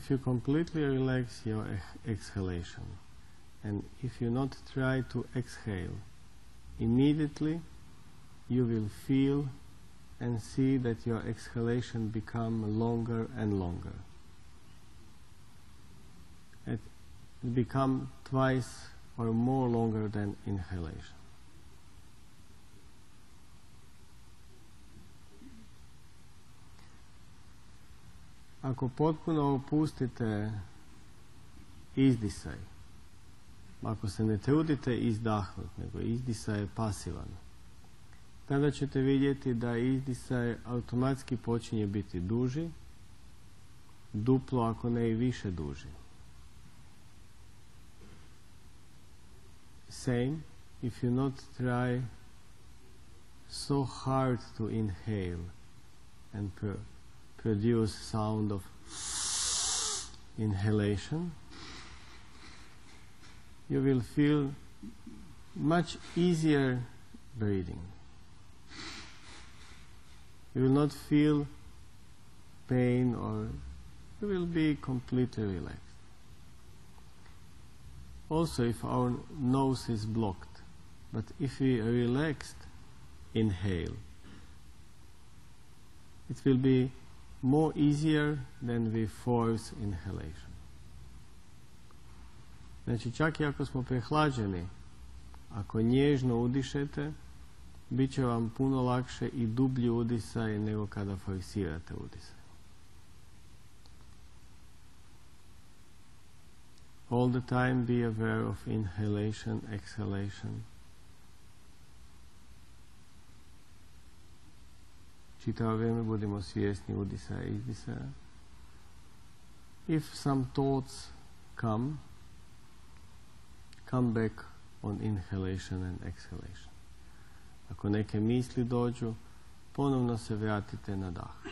if you completely relax your exhalation, and if you not try to exhale, immediately you will feel and see that your exhalation become longer and longer. It become twice or more longer than inhalation. Ako potpuno opustite izdisaj, ako se ne trudite izdahnuti, nego izdisaj je pasivan, tada ćete vidjeti da izdisaj automatski počinje biti duži, duplo ako ne i više duži. Same if you not try so hard to inhale and produce sound of inhalation, you will feel much easier breathing. You will not feel pain, or you will be completely relaxed. Also, if our nose is blocked, but if we relaxed inhale, it will be more easier than we force inhalation. Znači, čak i ako smo prehlađeni, ako nježno udišete, bit će vam puno lakše i dublji udisaj nego kada forsirate udisaj. All the time be aware of inhalation, exhalation. Čitavo vrijeme budemo svjesni udisaja i izdisaja. If some thoughts come back on inhalation and exhalation. Ako neke misli dođu, ponovno se vratite na dah.